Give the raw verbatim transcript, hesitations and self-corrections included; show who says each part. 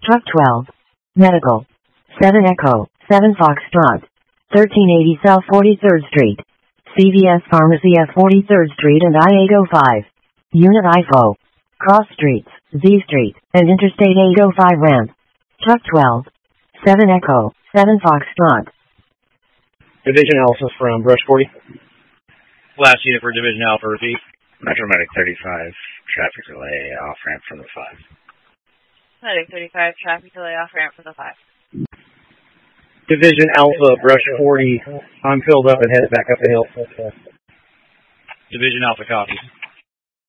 Speaker 1: Truck twelve. Medical. seven Echo, seven Foxtrot. thirteen eighty South forty-third Street. C V S Pharmacy at forty-third Street and I eight oh five. Unit I F O. Cross Streets, Z Street, and Interstate eight oh five ramp. Truck twelve. seven Echo, seven Foxtrot.
Speaker 2: Division Alpha from Brush forty.
Speaker 3: Last unit for Division Alpha, repeat.
Speaker 4: Metro Medic thirty-five, traffic delay, off-ramp from the five.
Speaker 5: Medic thirty-five, traffic delay, off-ramp from the five.
Speaker 2: Division Alpha, Brush forty. I'm filled up and headed back up the hill.
Speaker 3: Division Alpha, copy.